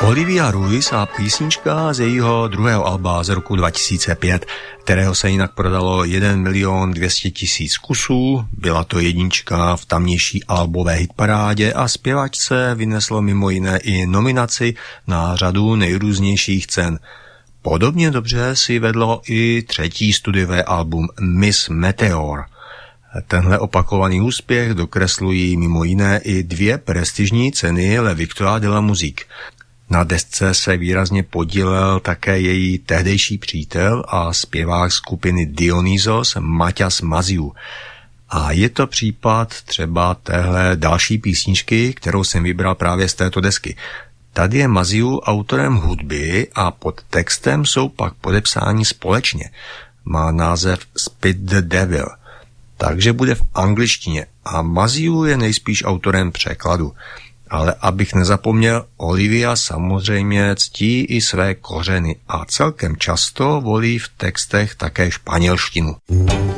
Olivia Ruiz a písnička z jejího druhého alba z roku 2005, kterého se jinak prodalo 1 200 000 kusů. Byla to jednička v tamnější albové hitparádě a zpěvačce vyneslo mimo jiné i nominaci na řadu nejrůznějších cen. Podobně dobře si vedlo i třetí studiové album Miss Meteor. Tenhle opakovaný úspěch dokreslují mimo jiné i 2 prestižní ceny Le Victoire de la Musique. Na desce se výrazně podílel také její tehdejší přítel a zpěvák skupiny Dionysos Maťas Maziu. A je to případ třeba téhle další písničky, kterou jsem vybral právě z této desky. Tady je Maziu autorem hudby a pod textem jsou pak podepsáni společně. Má název Spit the Devil, takže bude v angličtině a Maziu je nejspíš autorem překladu. Ale abych nezapomněl, Olivia samozřejmě ctí i své kořeny a celkem často volí v textech také španělštinu.